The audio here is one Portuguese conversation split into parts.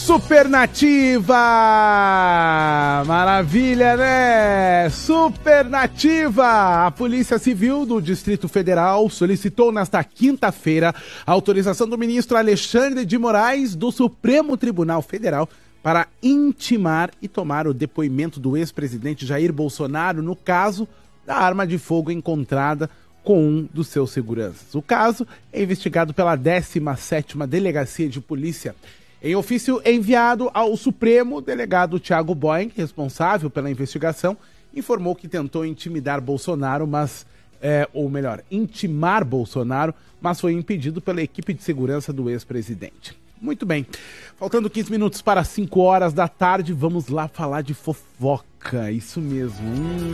Supernativa! Maravilha, né? Supernativa! A Polícia Civil do Distrito Federal solicitou nesta quinta-feira a autorização do ministro Alexandre de Moraes do Supremo Tribunal Federal para intimar e tomar o depoimento do ex-presidente Jair Bolsonaro no caso da arma de fogo encontrada com um dos seus seguranças. O caso é investigado pela 17ª Delegacia de Polícia. Em ofício enviado ao Supremo, o delegado Thiago Boing, responsável pela investigação, informou que tentou intimar Bolsonaro, mas foi impedido pela equipe de segurança do ex-presidente. Muito bem, faltando 15 minutos para 5 horas da tarde, vamos lá falar de fofoca, isso mesmo.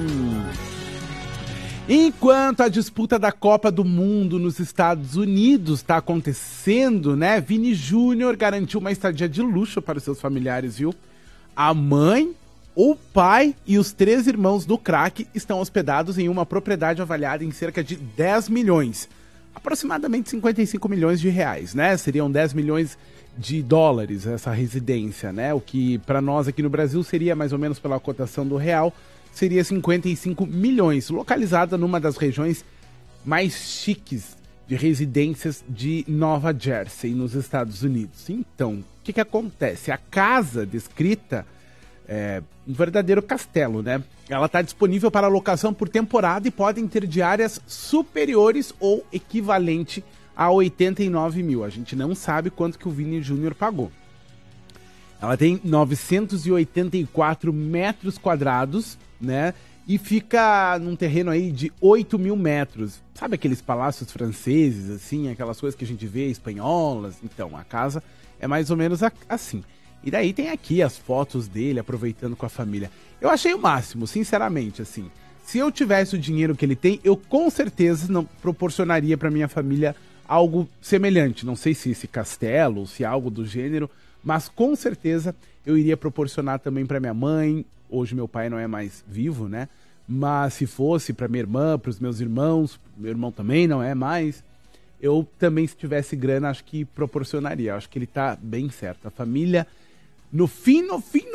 Enquanto a disputa da Copa do Mundo nos Estados Unidos está acontecendo, né? Vini Júnior garantiu uma estadia de luxo para os seus familiares, viu? A mãe, o pai e os 3 irmãos do craque estão hospedados em uma propriedade avaliada em cerca de 10 milhões. Aproximadamente 55 milhões de reais, né? Seriam 10 milhões de dólares essa residência, né? O que para nós aqui no Brasil seria mais ou menos pela cotação do real, seria 55 milhões, localizada numa das regiões mais chiques de residências de Nova Jersey, nos Estados Unidos. Então, o que acontece? A casa descrita é um verdadeiro castelo, né? Ela está disponível para locação por temporada e podem ter diárias superiores ou equivalente a 89 mil. A gente não sabe quanto que o Vini Júnior pagou. Ela tem 984 metros quadrados, né? E fica num terreno aí de 8 mil metros. Sabe aqueles palácios franceses, assim, aquelas coisas que a gente vê, espanholas? Então, a casa é mais ou menos assim. E daí tem aqui as fotos dele aproveitando com a família. Eu achei o máximo, sinceramente, assim. Se eu tivesse o dinheiro que ele tem, eu com certeza não proporcionaria para minha família algo semelhante. Não sei se esse castelo ou se algo do gênero, mas com certeza eu iria proporcionar também para minha mãe. Hoje meu pai não é mais vivo, né? Mas se fosse para minha irmã, para os meus irmãos, meu irmão também não é mais, eu também, se tivesse grana, acho que proporcionaria. Acho que ele tá bem certo. A família, no fim,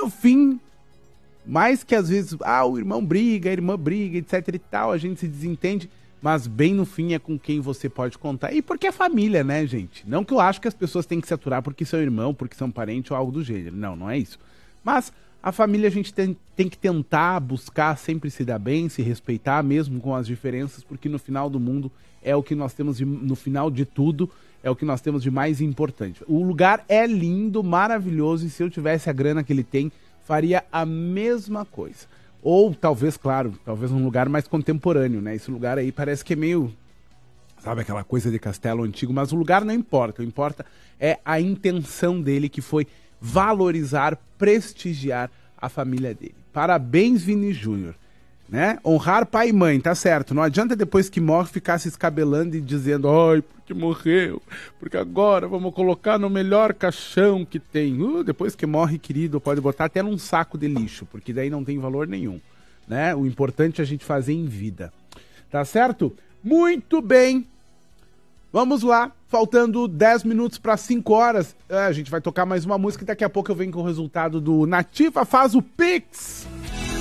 mais que às vezes, o irmão briga, a irmã briga, etc e tal, a gente se desentende, mas bem no fim é com quem você pode contar. E porque é família, né, gente? Não que eu acho que as pessoas têm que se aturar porque são irmão, porque são parente ou algo do gênero. Não, não é isso. Mas a família a gente tem que tentar buscar sempre se dar bem, se respeitar, mesmo com as diferenças, porque no final do mundo é o que nós temos no final de tudo, é o que nós temos de mais importante. O lugar é lindo, maravilhoso, e se eu tivesse a grana que ele tem, faria a mesma coisa. Ou talvez, claro, talvez um lugar mais contemporâneo, né? Esse lugar aí parece que é meio, sabe, aquela coisa de castelo antigo, mas o lugar não importa. O que importa é a intenção dele, que foi valorizar, prestigiar a família dele. Parabéns, Vini Júnior, né? Honrar pai e mãe, tá certo. Não adianta depois que morre ficar se escabelando e dizendo, ai, porque morreu, porque agora vamos colocar no melhor caixão que tem. Depois que morre, querido, pode botar até num saco de lixo, porque daí não tem valor nenhum, né? O importante é a gente fazer em vida, tá certo? Muito bem. Vamos lá, faltando 10 minutos para 5 horas, a gente vai tocar mais uma música e daqui a pouco eu venho com o resultado do Nativa Faz o Pix.